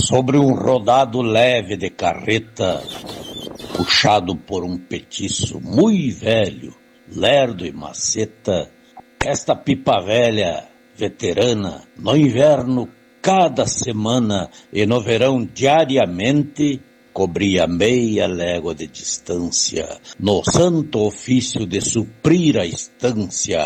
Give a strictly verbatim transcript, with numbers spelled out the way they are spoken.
Sobre um rodado leve de carreta, puxado por um petiço muito velho, lerdo e maceta, esta pipa velha, veterana, no inverno cada semana e no verão diariamente, cobria meia légua de distância, no santo ofício de suprir a estância